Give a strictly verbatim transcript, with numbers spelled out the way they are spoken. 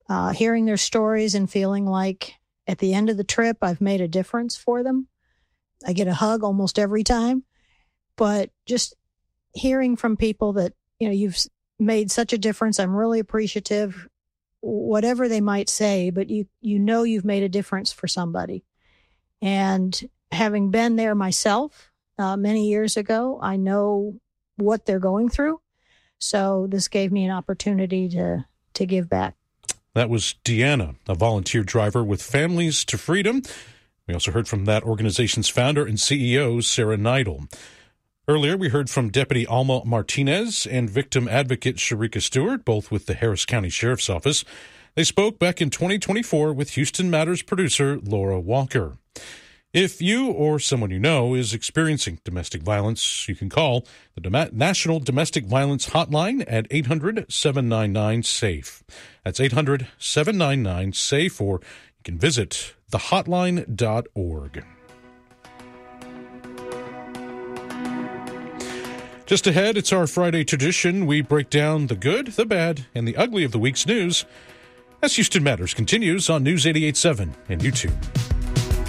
uh, hearing their stories and feeling like at the end of the trip, I've made a difference for them. I get a hug almost every time, but just hearing from people that, you know, you've made such a difference. I'm really appreciative, whatever they might say, but you, you know, you've made a difference for somebody. And having been there myself uh, many years ago, I know what they're going through. So this gave me an opportunity to, to give back. That was Deanna, a volunteer driver with Families to Freedom. We also heard from that organization's founder and C E O, Sarah Neidel. Earlier, we heard from Deputy Alma Martinez and victim advocate Sharika Stewart, both with the Harris County Sheriff's Office. They spoke back in twenty twenty-four with Houston Matters producer Laura Walker. If you or someone you know is experiencing domestic violence, you can call the Dom- National Domestic Violence Hotline at eight hundred, seven nine nine, SAFE. That's eight hundred, seven nine nine, SAFE, or you can visit the hotline dot org. Just ahead, it's our Friday tradition. We break down the good, the bad, and the ugly of the week's news as Houston Matters continues on News eighty-eight point seven and YouTube.